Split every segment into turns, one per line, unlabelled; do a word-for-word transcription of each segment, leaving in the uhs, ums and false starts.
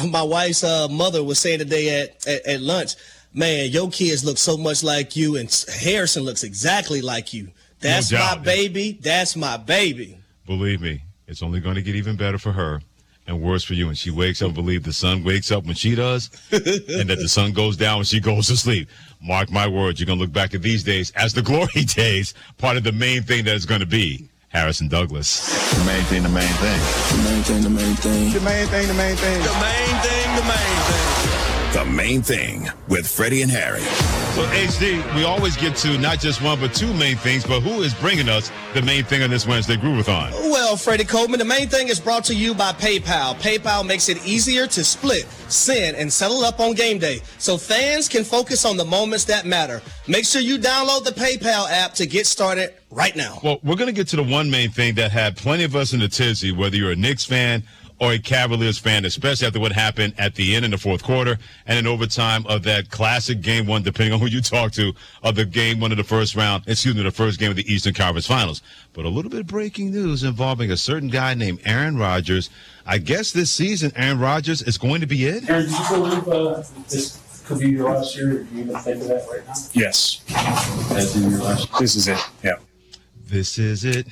my wife's uh, mother was saying today at, at, at lunch, man, your kids look so much like you, and Harrison looks exactly like you. That's
No
my
doubt.
baby. That's my baby.
Believe me, it's only going to get even better for her and worse for you. And she wakes up, believe the sun wakes up when she does, and that the sun goes down when she goes to sleep. Mark my words, you're going to look back at these days as the glory days, part of the main thing that it's going to be. Harrison Douglas.
The main thing, the main thing.
The main thing, the main thing.
The main thing, the main thing.
The main thing, the main thing.
The Main Thing with Freddie and Harry.
So, H D, we always get to not just one but two main things, but who is bringing us the main thing on this Wednesday Groovathon?
Well, Freddie Coleman, the main thing is brought to you by PayPal. PayPal makes it easier to split, send, and settle up on game day, so fans can focus on the moments that matter. Make sure you download the PayPal app to get started right now.
Well, we're going to get to the one main thing that had plenty of us in the tizzy, whether you're a Knicks fan or a Cavaliers fan, especially after what happened at the end in the fourth quarter and in overtime of that classic game one, depending on who you talk to, of the game one of the first round, excuse me, the first game of the Eastern Conference Finals. But a little bit of breaking news involving a certain guy named Aaron Rodgers. I guess this season, Aaron Rodgers is going to be it?
Aaron, do you believe uh, this could be your last year? Do you even think of that right now?
Yes.
That's in your last year.
This is it. Yeah.
This is it.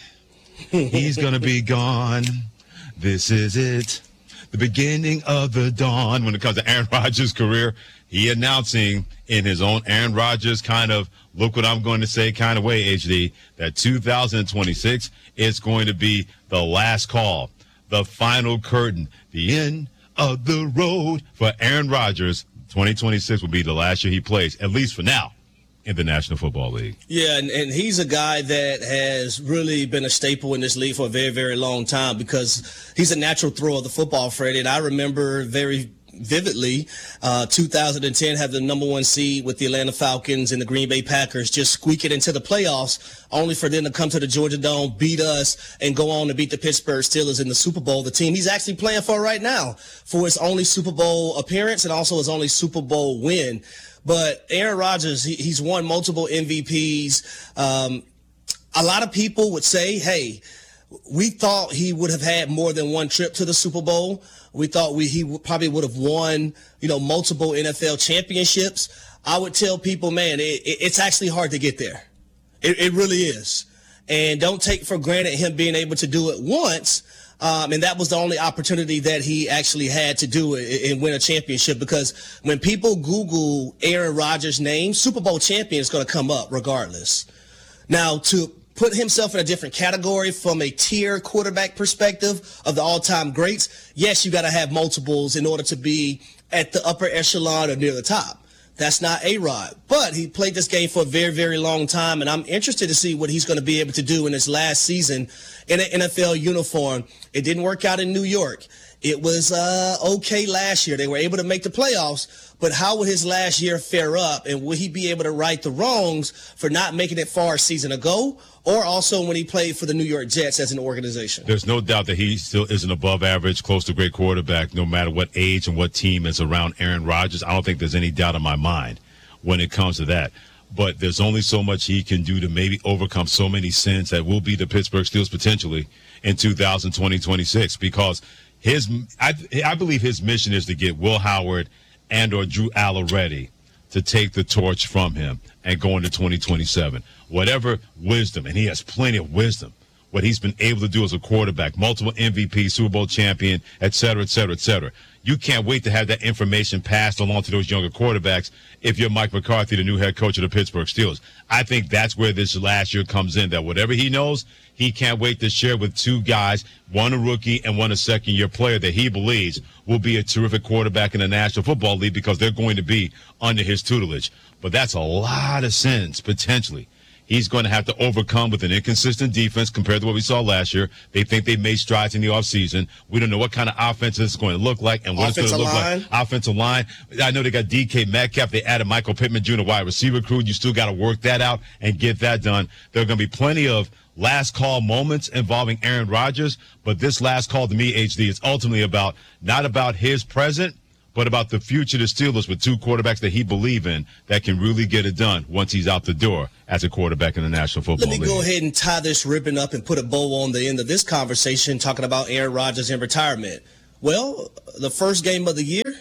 He's going to be gone. This is it. The beginning of the dawn when it comes to Aaron Rodgers' career. He announcing in his own Aaron Rodgers kind of, look what I'm going to say kind of way, H D, that two thousand twenty-six is going to be the last call, the final curtain, the end of the road for Aaron Rodgers. twenty twenty-six will be the last year he plays, at least for now, in the National Football League.
Yeah, and, and he's a guy that has really been a staple in this league for a very, very long time because he's a natural thrower of the football, Freddie. And I remember very vividly uh, two thousand ten had the number one seed with the Atlanta Falcons and the Green Bay Packers just squeak it into the playoffs, only for them to come to the Georgia Dome, beat us, and go on to beat the Pittsburgh Steelers in the Super Bowl, the team he's actually playing for right now, for his only Super Bowl appearance and also his only Super Bowl win. But Aaron Rodgers, he, he's won multiple M V Ps. Um, a lot of people would say, hey, we thought he would have had more than one trip to the Super Bowl. We thought we he would, probably would have won, you know, multiple N F L championships. I would tell people, man, it, it, it's actually hard to get there. It, it really is. And don't take for granted him being able to do it once. Um, and that was the only opportunity that he actually had to do it and win a championship, because when people Google Aaron Rodgers' name, Super Bowl champion is going to come up regardless. Now, to put himself in a different category from a tier quarterback perspective of the all-time greats, yes, you got to have multiples in order to be at the upper echelon or near the top. That's not A-Rod. But he played this game for a very, very long time, and I'm interested to see what he's going to be able to do in his last season in an N F L uniform. It didn't work out in New York. It was uh, okay last year. They were able to make the playoffs, but how would his last year fare up, and will he be able to right the wrongs for not making it far a season ago, or also when he played for the New York Jets as an organization?
There's no doubt that he still is an above average, close to great quarterback, no matter what age and what team is around Aaron Rodgers. I don't think there's any doubt in my mind when it comes to that. But there's only so much he can do to maybe overcome so many sins that will be the Pittsburgh Steelers potentially in two thousand twenty, twenty-six, because his, I, I believe his mission is to get Will Howard and or Drew Aller ready to take the torch from him and go into twenty twenty-seven. Whatever wisdom, and he has plenty of wisdom, what he's been able to do as a quarterback, multiple M V P, Super Bowl champion, et cetera, et cetera, et cetera. You can't wait to have that information passed along to those younger quarterbacks if you're Mike McCarthy, the new head coach of the Pittsburgh Steelers. I think that's where this last year comes in, that whatever he knows, he can't wait to share with two guys, one a rookie and one a second-year player that he believes will be a terrific quarterback in the National Football League because they're going to be under his tutelage. But that's a lot of sins, potentially, he's going to have to overcome with an inconsistent defense compared to what we saw last year. They think they made strides in the offseason. We don't know what kind of offense this is going to look like and what
Offensive
it's going to look
line.
like. Offensive line. I know they got D K Metcalf. They added Michael Pittman Junior wide receiver crew. You still got to work that out and get that done. There are going to be plenty of last call moments involving Aaron Rodgers, but this last call to me, H D, is ultimately about not about his present, but about the future of the Steelers with two quarterbacks that he believes in that can really get it done once he's out the door as a quarterback in the National Football League.
Let me go ahead and tie this ribbon up and put a bow on the end of this conversation talking about Aaron Rodgers in retirement. Well, the first game of the year,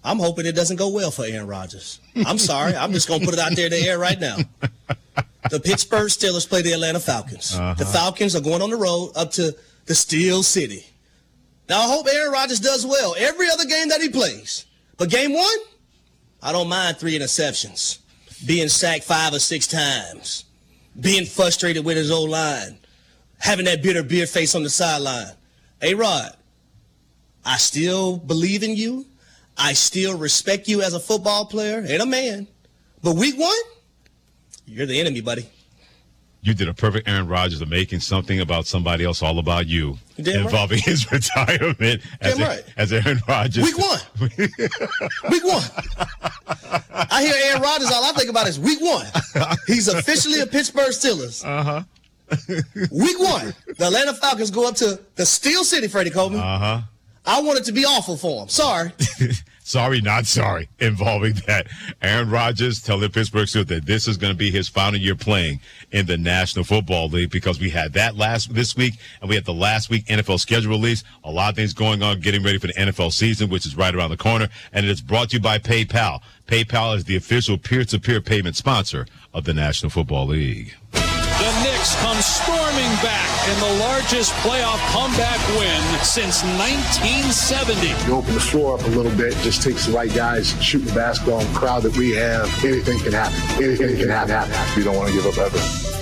I'm hoping it doesn't go well for Aaron Rodgers. I'm sorry. I'm just going to put it out there in the air right now. The Pittsburgh Steelers play the Atlanta Falcons. Uh-huh. The Falcons are going on the road up to the Steel City. Now, I hope Aaron Rodgers does well every other game that he plays. But game one, I don't mind three interceptions, being sacked five or six times, being frustrated with his old line, having that bitter beer face on the sideline. Hey, Rod, I still believe in you. I still respect you as a football player and a man. But week one, you're the enemy, buddy.
You did a perfect Aaron Rodgers of making something about somebody else all about you,
Damn
involving
right.
his retirement as,
Damn
a,
right.
as Aaron Rodgers.
Week one. Week one. I hear Aaron Rodgers, all I think about is week one. He's officially a Pittsburgh Steelers.
Uh-huh.
Week one, the Atlanta Falcons go up to the Steel City, Freddie Coleman.
Uh-huh.
I want it to be awful for him. Sorry.
Sorry, not sorry, involving that. Aaron Rodgers telling Pittsburgh Steelers that this is going to be his final year playing in the National Football League, because we had that last this week, and we had the last week N F L schedule release. A lot of things going on, getting ready for the N F L season, which is right around the corner, and it is brought to you by PayPal. PayPal is the official peer-to-peer payment sponsor of the National Football League.
The Knicks come storming back in the largest playoff comeback win since nineteen seventy.
You open the floor up a little bit, just takes the right guys shooting the basketball. The crowd that we have, anything can happen. Anything can happen. happen.
You don't want to give up ever.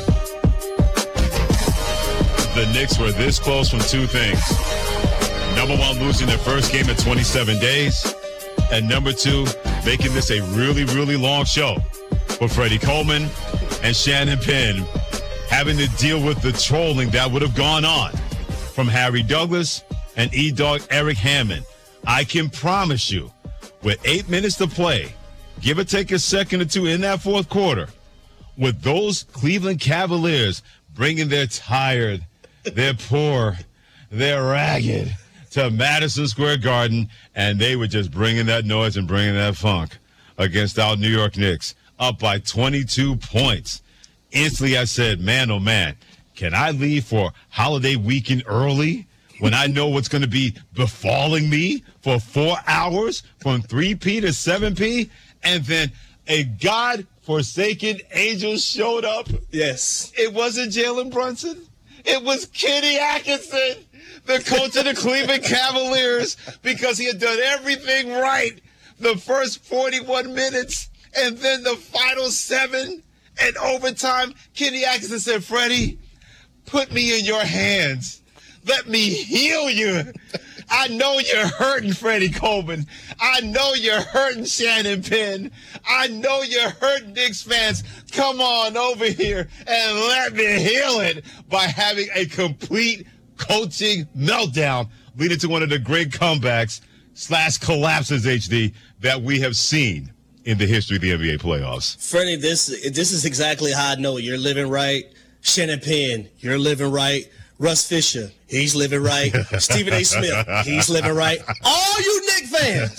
The Knicks were this close from two things. Number one, losing their first game in twenty-seven days. And number two, making this a really, really long show with Freddie Coleman and Shannon Penn having to deal with the trolling that would have gone on from Harry Douglas and E-Dog Eric Hammond. I can promise you, with eight minutes to play, give or take a second or two in that fourth quarter, with those Cleveland Cavaliers bringing their tired, their poor, their ragged to Madison Square Garden, and they were just bringing that noise and bringing that funk against our New York Knicks, up by twenty-two points. Instantly, I said, man, oh, man, can I leave for holiday weekend early when I know what's going to be befalling me for four hours from three p to seven p? And then a God-forsaken angel showed up.
Yes.
It wasn't Jalen Brunson. It was Kenny Atkinson, the coach of the Cleveland Cavaliers, because he had done everything right the first forty-one minutes, and then the final seven. And overtime, Kenny Atkinson said, Freddie, put me in your hands. Let me heal you. I know you're hurting, Freddie Coleman. I know you're hurting, Shannon Penn. I know you're hurting, Knicks fans. Come on over here and let me heal it by having a complete coaching meltdown, leading to one of the great comebacks slash collapses, H D, that we have seen in the history of the N B A playoffs.
Freddie, this this is exactly how I know you're living right. Shannon Penn, you're living right. Russ Fisher, he's living right. Stephen A. Smith, he's living right. All you Knicks fans,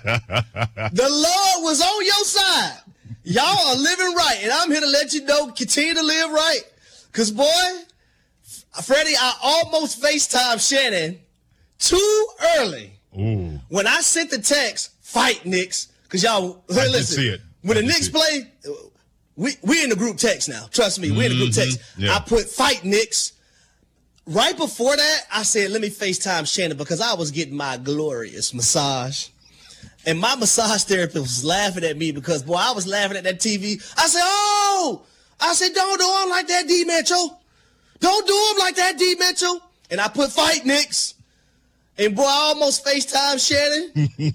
the Lord was on your side. Y'all are living right, and I'm here to let you know, continue to live right. Because, boy, Freddie, I almost FaceTimed Shannon too early.
Ooh.
When I sent the text, fight Knicks. Because y'all,
I
listen,
did see it.
when
I
the
did
Knicks
see
play, we we in the group text now. Trust me, we in the group text.
Yeah.
I put fight Knicks. Right before that, I said, let me FaceTime Shannon because I was getting my glorious massage. And my massage therapist was laughing at me because, boy, I was laughing at that T V. I said, oh! I said, don't do him like that, D. Mitchell. Don't do him like that, D. Mitchell. And I put fight Knicks. And, boy, I almost FaceTime Shannon.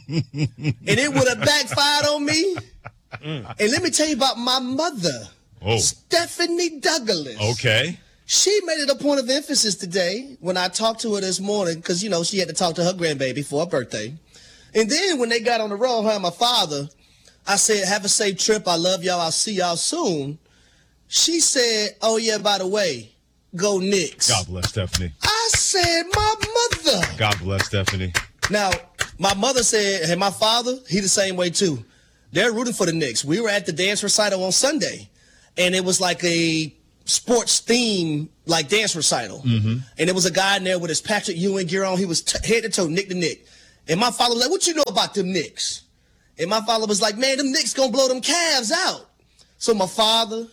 And it would have backfired on me. And let me tell you about my mother,
Oh.
Stephanie Douglas.
Okay.
She made it a point of emphasis today when I talked to her this morning because, you know, she had to talk to her grandbaby for her birthday. And then when they got on the road, her and my father, I said, have a safe trip. I love y'all. I'll see y'all soon. She said, oh, yeah, by the way, go Knicks.
God bless Stephanie.
I said, my mother.
God bless Stephanie.
Now, my mother said, and my father, he the same way too. They're rooting for the Knicks. We were at the dance recital on Sunday, and it was like a sports theme, like dance recital. Mm-hmm. And there was a guy in there with his Patrick Ewing gear on. He was t- head to toe, Nick to Nick. And my father was like, what you know about them Knicks? And my father was like, man, them Knicks gonna blow them Cavs out. So my father,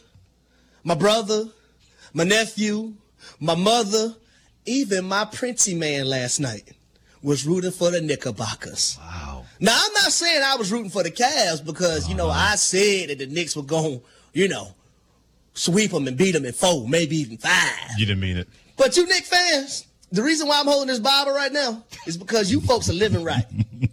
my brother, my nephew, my mother, even my Princey man last night was rooting for the Knickerbockers.
Wow.
Now, I'm not saying I was rooting for the Cavs because, you know, I said that the Knicks were going, you know, sweep them and beat them in four, maybe even five.
You didn't mean it.
But you Knicks fans, the reason why I'm holding this Bible right now is because you folks are living right.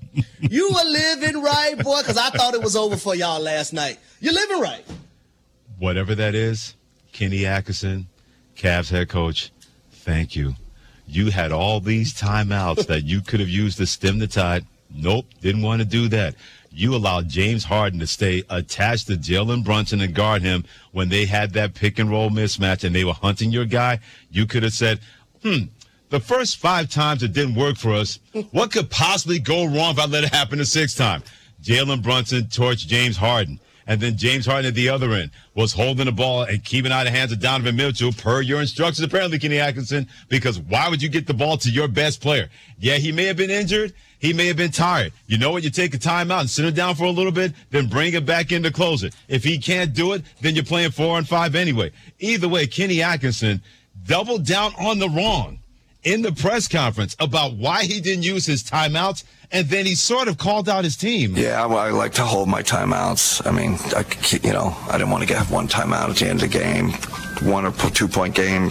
You are living right, boy, because I thought it was over for y'all last night. You're living right.
Whatever that is, Kenny Atkinson, Cavs head coach, thank you. You had all these timeouts that you could have used to stem the tide. Nope, didn't want to do that. You allowed James Harden to stay attached to Jalen Brunson and guard him when they had that pick and roll mismatch and they were hunting your guy. You could have said, hmm, the first five times it didn't work for us. What could possibly go wrong if I let it happen the sixth time? Jalen Brunson torched James Harden. And then James Harden at the other end was holding the ball and keeping out of the hands of Donovan Mitchell per your instructions, apparently, Kenny Atkinson, because why would you get the ball to your best player? Yeah, he may have been injured. He may have been tired. You know what? You take a timeout and sit him down for a little bit, then bring him back in to close it. If he can't do it, then you're playing four and five anyway. Either way, Kenny Atkinson doubled down on the wrong in the press conference about why he didn't use his timeouts, and then he sort of called out his team.
Yeah, I, I like to hold my timeouts. I mean, I, you know, I didn't want to get one timeout at the end of the game, one or two-point game.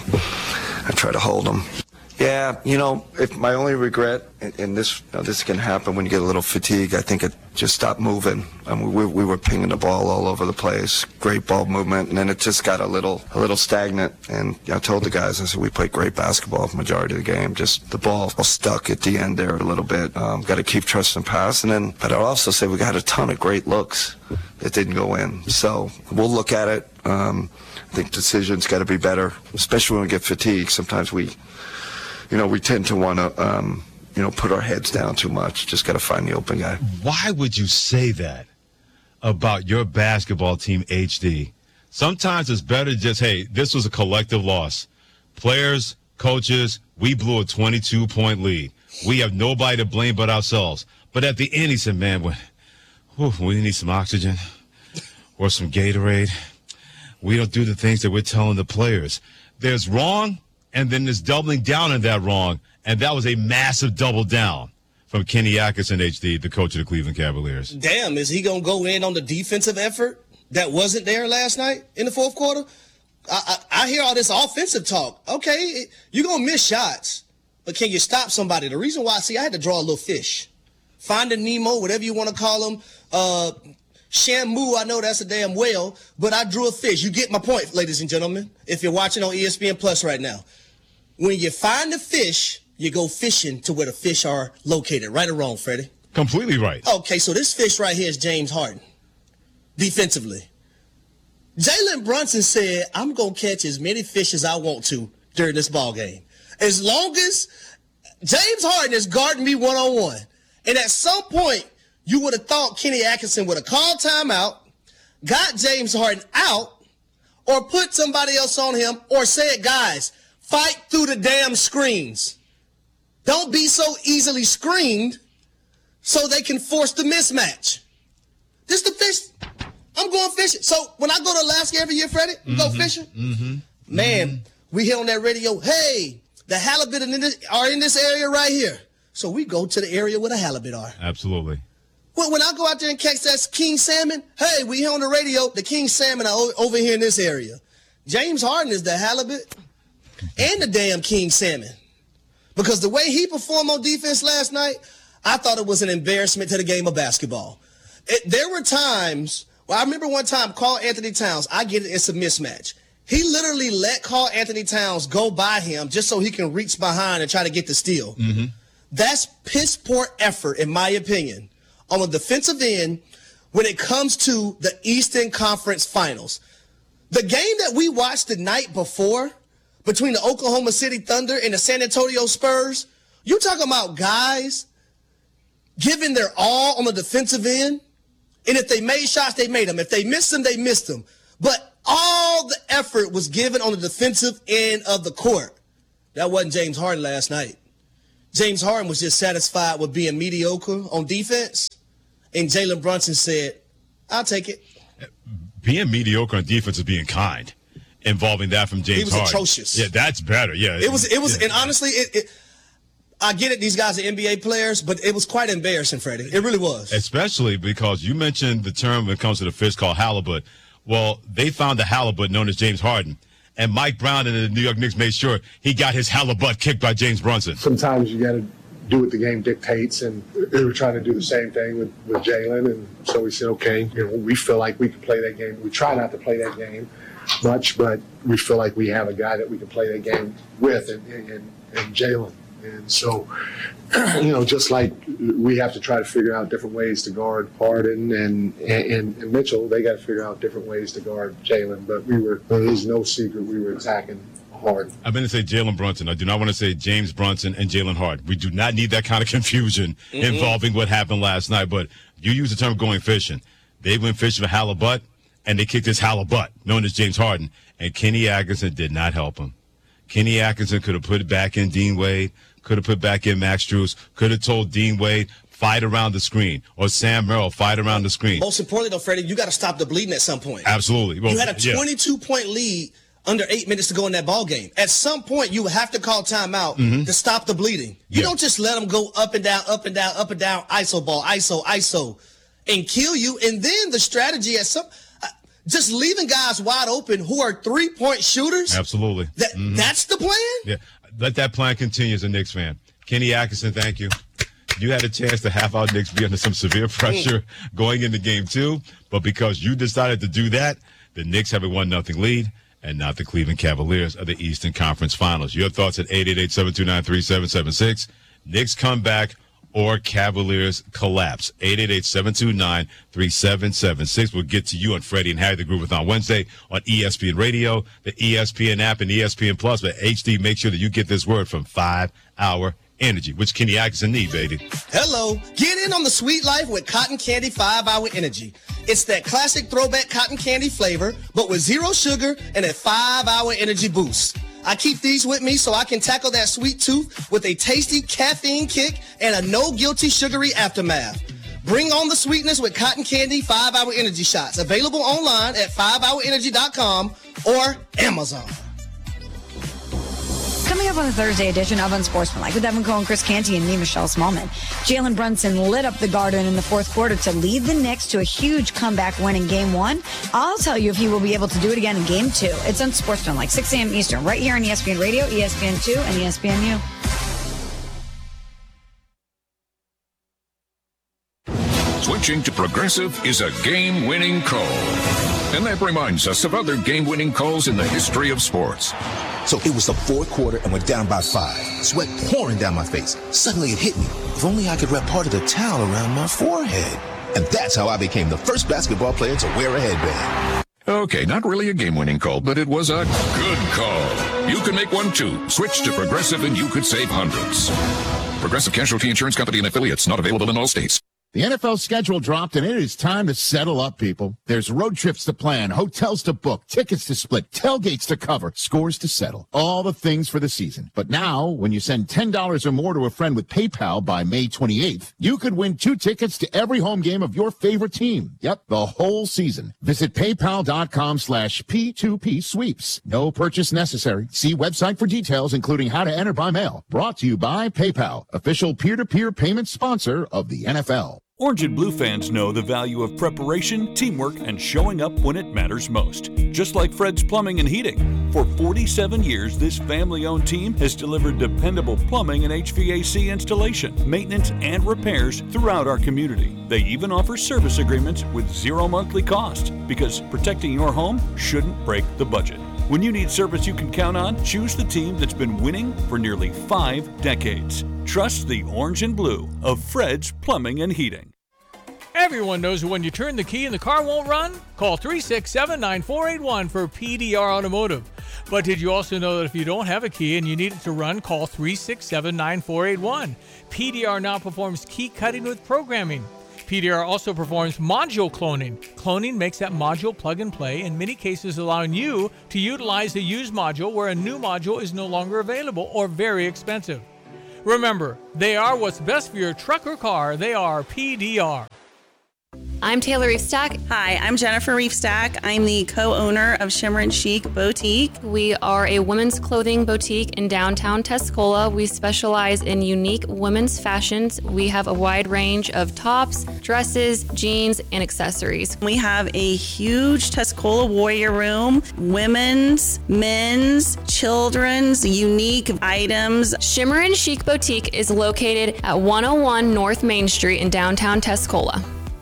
I try to hold them. Yeah, you know, if my only regret, and, and this you know, this can happen when you get a little fatigue, I think it just stopped moving. I mean, we, we were pinging the ball all over the place, great ball movement, and then it just got a little a little stagnant. And I told the guys, I said, we played great basketball the majority of the game. Just the ball was stuck at the end there a little bit. Um, got to keep trusting pass. And then, but I'll also say we got a ton of great looks that didn't go in. So we'll look at it. Um, I think decisions got to be better, especially when we get fatigued. Sometimes we... You know, we tend to want to, um, you know, put our heads down too much. Just got to find the open guy.
Why would you say that about your basketball team, H D? Sometimes it's better to just, hey, this was a collective loss. Players, coaches, we blew a twenty-two point lead. We have nobody to blame but ourselves. But at the end, he said, man, we, whew, we need some oxygen or some Gatorade. We don't do the things that we're telling the players. There's wrong. And then there's doubling down on that wrong. And that was a massive double down from Kenny Atkinson, H D, the coach of the Cleveland Cavaliers.
Damn, is he going to go in on the defensive effort that wasn't there last night in the fourth quarter? I, I, I hear all this offensive talk. Okay, you're going to miss shots, but can you stop somebody? The reason why, see, I had to draw a little fish. Finding Nemo, whatever you want to call him. Uh, Shamu, I know that's a damn whale, but I drew a fish. You get my point, ladies and gentlemen, if you're watching on E S P N Plus right now. When you find the fish, you go fishing to where the fish are located. Right or wrong, Freddie?
Completely right.
Okay, so this fish right here is James Harden, defensively. Jalen Brunson said, I'm going to catch as many fish as I want to during this ball game. As long as James Harden is guarding me one-on-one. And at some point, you would have thought Kenny Atkinson would have called timeout, got James Harden out, or put somebody else on him, or said, guys, fight through the damn screens. Don't be so easily screened so they can force the mismatch. This the fish. I'm going fishing. So when I go to Alaska every year, Freddie, we mm-hmm. go fishing.
Mm-hmm.
Man,
mm-hmm.
we hear on that radio, hey, the halibut in this, are in this area right here. So we go to the area where the halibut are.
Absolutely.
Well, when I go out there and catch that king salmon, hey, we hear on the radio, the king salmon are o- over here in this area. James Harden is the halibut and the damn king salmon. Because the way he performed on defense last night, I thought it was an embarrassment to the game of basketball. It, there were times, well, I remember one time, Karl Anthony Towns, I get it, it's a mismatch. He literally let Karl Anthony Towns go by him just so he can reach behind and try to get the steal.
Mm-hmm.
That's piss poor effort, in my opinion, on the defensive end when it comes to the Eastern Conference Finals. The game that we watched the night before between the Oklahoma City Thunder and the San Antonio Spurs, you talking about guys giving their all on the defensive end, and if they made shots, they made them. If they missed them, they missed them. But all the effort was given on the defensive end of the court. That wasn't James Harden last night. James Harden was just satisfied with being mediocre on defense and Jalen Brunson said, I'll take it.
Being mediocre on defense is being kind. Involving that from James
He was
Harden.
atrocious.
Yeah, that's better. Yeah.
It was, it was,
yeah.
and honestly, it, it, I get it, these guys are N B A players, but it was quite embarrassing, Freddie. It really was.
Especially because you mentioned the term when it comes to the fish called halibut. Well, they found the halibut known as James Harden, and Mike Brown and the New York Knicks made sure he got his halibut kicked by James Brunson.
Sometimes you got to do what the game dictates, and they were trying to do the same thing with, with Jalen, and so we said, okay, you know, we feel like we can play that game. We try not to play that game much, but we feel like we have a guy that we can play that game with, and, and, and Jalen. And so, you know, just like we have to try to figure out different ways to guard Harden and, and, and Mitchell, they got to figure out different ways to guard Jalen. But we were, there's no secret, we were attacking Harden.
I'm going to say Jalen Brunson. I do not want to say James Brunson and Jalen Harden. We do not need that kind of confusion mm-hmm. involving what happened last night. But you use the term going fishing. They went fishing for halibut, and they kicked his halibut, known as James Harden. And Kenny Atkinson did not help him. Kenny Atkinson could have put it back in Dean Wade, could have put back in Max Strus, could have told Dean Wade, fight around the screen, or Sam Merrill, fight around the screen.
Most importantly, though, Freddie, you got to stop the bleeding at some point.
Absolutely. Well,
you had a twenty-two point yeah. lead under eight minutes to go in that ball game. At some point, you have to call timeout mm-hmm. to stop the bleeding. You yeah. don't just let them go up and down, up and down, up and down, I S O ball, I S O, I S O, and kill you. And then the strategy at some uh, just leaving guys wide open who are three-point shooters.
Absolutely.
That mm-hmm. That's the plan?
Yeah. Let that plan continue as a Knicks fan. Kenny Atkinson, thank you. You had a chance to have our Knicks be under some severe pressure going into game two, but because you decided to do that, the Knicks have a one nothing lead, and not the Cleveland Cavaliers of the Eastern Conference Finals. Your thoughts at eight eight eight, seven two nine, three seven seven six. Knicks comeback or Cavaliers collapse. eight eight eight, seven two nine, three seven seven six. We'll get to you on Freddie and Harry, the Groove on Wednesday on E S P N Radio, the E S P N app, and E S P N Plus. But H D, make sure that you get this word from five hour Energy, which Kenny Atkinson need, baby.
Hello. Get in on the sweet life with Cotton Candy five hour Energy. It's that classic throwback cotton candy flavor, but with zero sugar and a five hour energy boost. I keep these with me so I can tackle that sweet tooth with a tasty caffeine kick and a no guilty sugary aftermath. Bring on the sweetness with Cotton Candy five hour Energy shots. Available online at five hour energy dot com or Amazon.
Coming up on the Thursday edition of Unsportsmanlike with Evan Cohen, Chris Canty, and me, Michelle Smallman. Jalen Brunson lit up the Garden in the fourth quarter to lead the Knicks to a huge comeback win in game one. I'll tell you if he will be able to do it again in game two. It's Unsportsmanlike, six a.m. Eastern, right here on E S P N Radio, E S P N two, and E S P N U.
Switching to Progressive is a game-winning call. And that reminds us of other game-winning calls in the history of sports.
So it was the fourth quarter and we're down by five. Sweat pouring down my face. Suddenly it hit me. If only I could wrap part of the towel around my forehead. And that's how I became the first basketball player to wear a headband.
Okay, not really a game-winning call, but it was a good call. You can make one too. Switch to Progressive and you could save hundreds. Progressive Casualty Insurance Company and affiliates, not available in all states.
The N F L schedule dropped, and it is time to settle up, people. There's road trips to plan, hotels to book, tickets to split, tailgates to cover, scores to settle. All the things for the season. But now, when you send ten dollars or more to a friend with PayPal by May twenty-eighth, you could win two tickets to every home game of your favorite team. Yep, the whole season. Visit paypal.com slash P2P sweeps. No purchase necessary. See website for details, including how to enter by mail. Brought to you by PayPal, official peer-to-peer payment sponsor of the N F L.
Orange and Blue fans know the value of preparation, teamwork, and showing up when it matters most. Just like Fred's Plumbing and Heating. For forty-seven years, this family-owned team has delivered dependable plumbing and H V A C installation, maintenance, and repairs throughout our community. They even offer service agreements with zero monthly cost, because protecting your home shouldn't break the budget. When you need service you can count on, choose the team that's been winning for nearly five decades. Trust the Orange and Blue of Fred's Plumbing and Heating.
Everyone knows that when you turn the key and the car won't run, call three six seven, nine four eight one for P D R Automotive. But did you also know that if you don't have a key and you need it to run, call three six seven, nine four eight one. P D R now performs key cutting with programming. P D R also performs module cloning. Cloning makes that module plug and play, in many cases allowing you to utilize a used module where a new module is no longer available or very expensive. Remember, they are what's best for your truck or car. They are P D R.
I'm Taylor Reefstack.
Hi, I'm Jennifer Reefstack. I'm the co-owner of Shimmer and Chic Boutique.
We are a women's clothing boutique in downtown Tuscola. We specialize in unique women's fashions. We have a wide range of tops, dresses, jeans, and accessories.
We have a huge Tuscola Warrior Room, women's, men's, children's, unique items.
Shimmer and Chic Boutique is located at one oh one North Main Street in downtown Tuscola.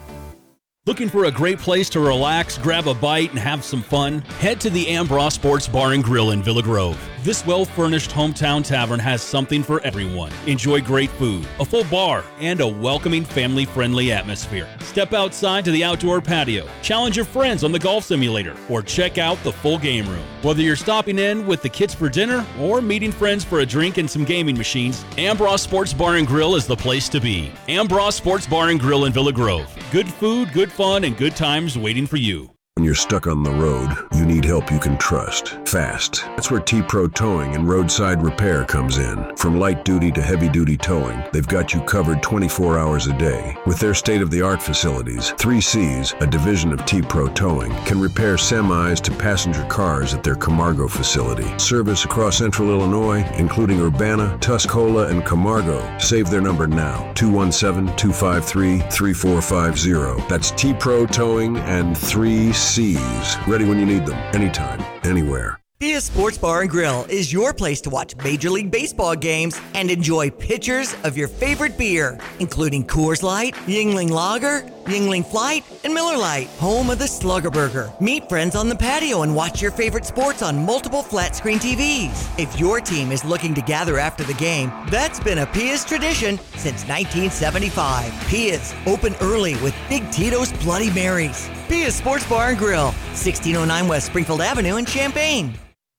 Looking for a great place to relax, grab a bite, and have some fun? Head to the Ambrose Sports Bar and Grill in Villa Grove. This well-furnished hometown tavern has something for everyone. Enjoy great food, a full bar, and a welcoming family-friendly atmosphere. Step outside to the outdoor patio, challenge your friends on the golf simulator, or check out the full game room. Whether you're stopping in with the kids for dinner or meeting friends for a drink and some gaming machines, Ambrose Sports Bar and Grill is the place to be. Ambrose Sports Bar and Grill in Villa Grove. Good food, good fun, and good times waiting for you.
When you're stuck on the road, you need help you can trust, fast. That's where T-Pro Towing and Roadside Repair comes in. From light duty to heavy duty towing, they've got you covered twenty-four hours a day. With their state-of-the-art facilities, three C's, a division of T-Pro Towing, can repair semis to passenger cars at their Camargo facility. Service across central Illinois, including Urbana, Tuscola, and Camargo. Save their number now, two one seven, two five three, three four five zero. That's T-Pro Towing and three C's. C's. Ready when you need them, anytime, anywhere.
Bia Sports Bar and Grill is your place to watch Major League Baseball games and enjoy pitchers of your favorite beer, including Coors Light, Yuengling Lager, Yuengling Flight, and Miller Lite, home of the Slugger Burger. Meet friends on the patio and watch your favorite sports on multiple flat-screen T Vs. If your team is looking to gather after the game, that's been a Pia's tradition since nineteen seventy-five. Pia's, open early with Big Tito's Bloody Marys. Pia's Sports Bar and Grill, sixteen oh nine West Springfield Avenue in Champaign.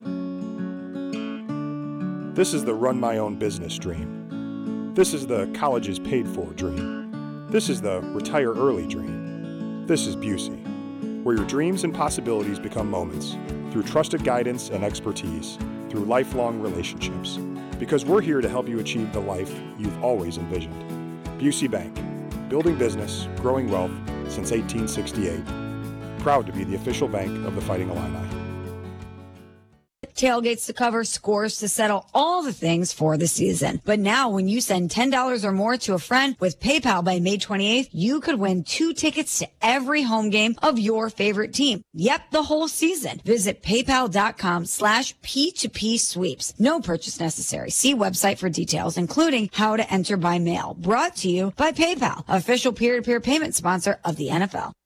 This is the run my own business dream. This is the college is paid for dream. This is the retire early dream. This is Busey, where your dreams and possibilities become moments through trusted guidance and expertise, through lifelong relationships. Because we're here to help you achieve the life you've always envisioned. Busey Bank, building business, growing wealth since eighteen sixty-eight. Proud to be the official bank of the Fighting Illini.
Tailgates to cover, scores to settle, all the things for the season. But now when you send ten dollars or more to a friend with PayPal by May twenty-eighth, you could win two tickets to every home game of your favorite team. Yep, the whole season. Visit paypal.com slash P2P sweeps. No purchase necessary. See website for details, including how to enter by mail. Brought to you by PayPal, official peer-to-peer payment sponsor of the N F L.